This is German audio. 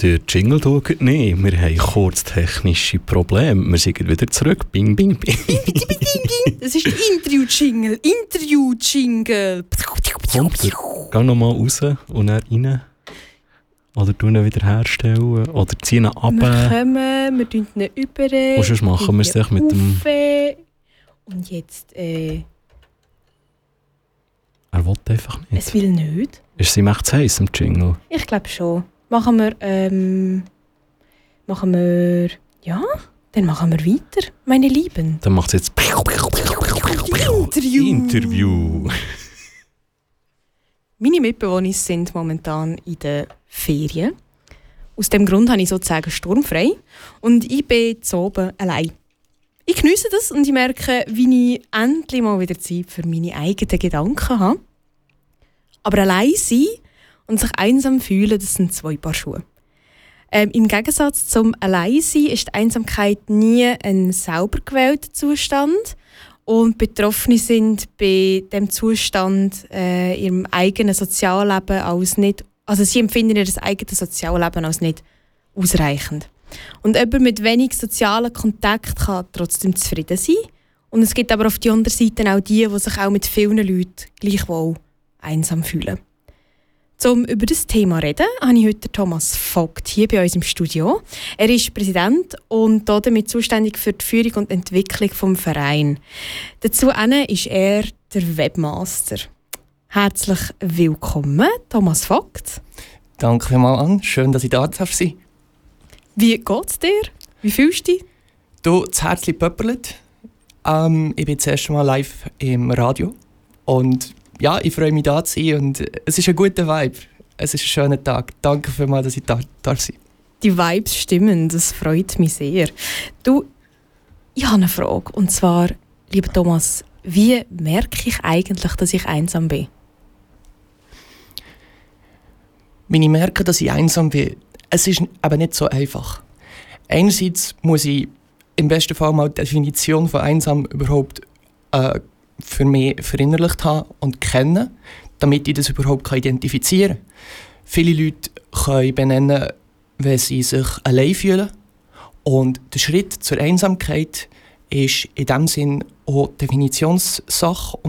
Der Jingle schaut nicht. Wir haben kurz technische Probleme. Wir sind wieder zurück. Bing, bing, bing. Das ist der Interview-Jingle. Interview-Jingle. Geh nochmal raus und dann rein. Oder tun ihn wieder herstellen. Oder ziehen ihn ab. Wir kommen, wir tun ihn über. Und sonst machen wir es echt mit dem... Und jetzt, Er will einfach nicht. es will nicht. Ist es ihm echt zu heiß, im Jingle? Ich glaube schon. Machen wir, ja, dann machen wir weiter, meine Lieben. Dann macht es jetzt... Interview. Meine Mitbewohner sind momentan in den Ferien. Aus dem Grund habe ich sozusagen sturmfrei. Und ich bin zu oben allein. Ich geniesse das und ich merke, wie ich endlich mal wieder Zeit für meine eigenen Gedanken habe. Aber allein sein und sich einsam fühlen, das sind zwei Paar Schuhe. Im Gegensatz zum Alleinsein ist die Einsamkeit nie ein sauber gewählter Zustand. Und Betroffene sind bei diesem Zustand ihrem eigenen Sozialleben als nicht, also sie empfinden ihr eigenes Sozialleben als nicht ausreichend. Und jemand mit wenig sozialen Kontakt kann trotzdem zufrieden sein. Und es gibt aber auf der anderen Seite auch die sich auch mit vielen Leuten gleichwohl einsam fühlen. Um über das Thema zu reden, habe ich heute Thomas Vogt hier bei uns im Studio. Er ist Präsident und damit zuständig für die Führung und Entwicklung des Vereins. Dazu ist er der Webmaster. Herzlich willkommen, Thomas Vogt. Danke vielmals an. Schön, dass ich da sein darf. Wie geht's dir? Wie fühlst du dich? Du, das Herzchen pöpperlet. Ich bin das erste Mal live im Radio. Und ja, ich freue mich, da zu sein. Und es ist ein guter Vibe. Es ist ein schöner Tag. Danke vielmals, dass ich da sein darf. Die Vibes stimmen, das freut mich sehr. Du, ich habe eine Frage. Und zwar, lieber Thomas, wie merke ich eigentlich, dass ich einsam bin? Wenn ich merke, dass ich einsam bin, es ist aber nicht so einfach. Einerseits muss ich im besten Fall mal die Definition von einsam überhaupt für mich verinnerlicht haben und kennen, damit ich das überhaupt identifizieren kann. Viele Leute können benennen, wenn sie sich allein fühlen. Und der Schritt zur Einsamkeit ist in diesem Sinn auch Definitionssache.